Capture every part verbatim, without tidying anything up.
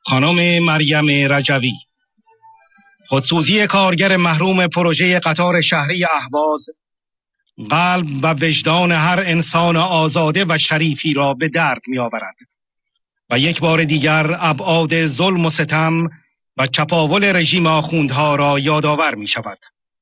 خانم مریم رجوی، خودسوزی کارگر محروم پروژه قطار شهری اهواز قلب و وجدان هر انسان آزاده و شریفی را به درد می آورد و یک بار دیگر ابعاد ظلم و ستم و چپاول رژیم آخوندها را یادآور می شود.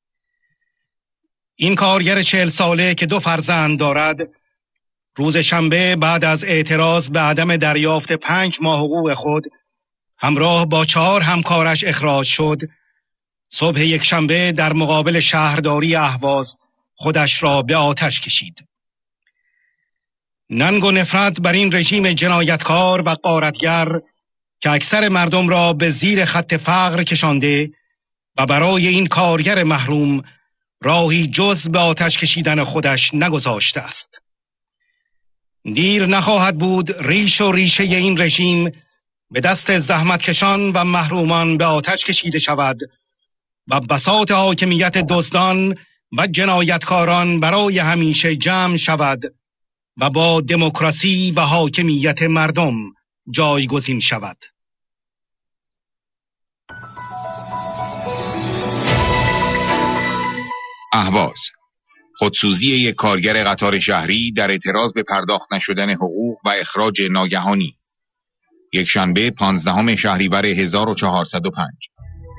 این کارگر چهل ساله که دو فرزند دارد، روز شنبه بعد از اعتراض به عدم دریافت پنج ماه حقوق خود همراه با چهار همکارش اخراج شد. صبح یک شنبه در مقابل شهرداری اهواز خودش را به آتش کشید. ننگ و نفرت بر این رژیم جنایتکار و غارتگر که اکثر مردم را به زیر خط فقر کشانده و برای این کارگر محروم راهی جز به آتش کشیدن خودش نگذاشته است. دیر نخواهد بود ریش و ریشه این رژیم به دست زحمتکشان و محرومان به آتش کشیده شود و بساط حاکمیت دزدان و جنایتکاران برای همیشه جمع شود و با دموکراسی و حاکمیت مردم جایگزین شود. اهواز، خودسوزی یک کارگر قطار شهری در اعتراض به پرداخت نشدن حقوق و اخراج ناگهانی. یک شنبه پانزدهم شهریور هزار و چهارصد و پنج.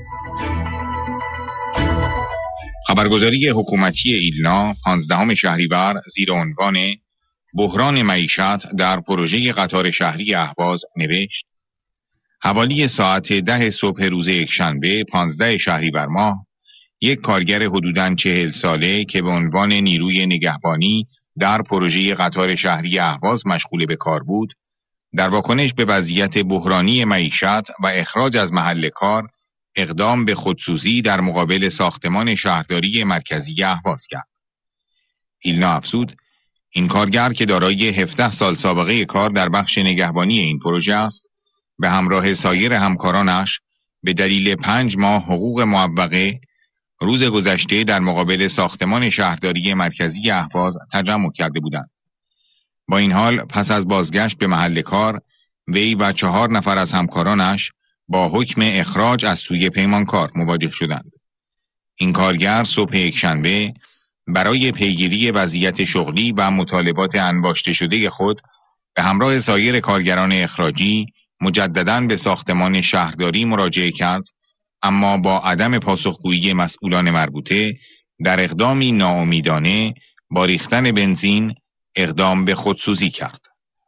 خبرگزاری حکومتی ایلنا پانزدهم شهریور زیر عنوان بحران معیشت در پروژه قطار شهری اهواز نوشت: حوالی ساعت ده صبح روز یکشنبه پانزدهم شهریور ماه، یک کارگر حدوداً چهل ساله که به عنوان نیروی نگهبانی در پروژه قطار شهری اهواز مشغول به کار بود، در واکنش به وضعیت بحرانی معیشت و اخراج از محل کار اقدام به خودسوزی در مقابل ساختمان شهرداری مرکزی اهواز کرد. ایلنا افزود: این کارگر که دارای هفده سال سابقه کار در بخش نگهبانی این پروژه است، به همراه سایر همکارانش به دلیل پنج ماه حقوق معوقه روز گذشته در مقابل ساختمان شهرداری مرکزی اهواز تجمع کرده بودند. با این حال پس از بازگشت به محل کار، وی و چهار نفر از همکارانش با حکم اخراج از سوی پیمانکار مواجه شدند. این کارگر صبح یکشنبه برای پیگیری وضعیت شغلی و مطالبات انباشته شده خود به همراه سایر کارگران اخراجی مجدداً به ساختمان شهرداری مراجعه کرد، اما با عدم پاسخگویی مسئولان مربوطه در اقدامی ناامیدانه با ریختن بنزین اقدام به خودسوزی کرد.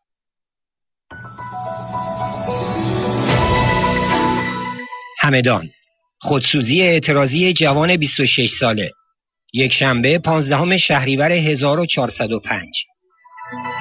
همدان، خودسوزی اعتراضی جوان بیست و شش ساله، یک شنبه پانزدهم شهریور هزار و چهارصد و پنج.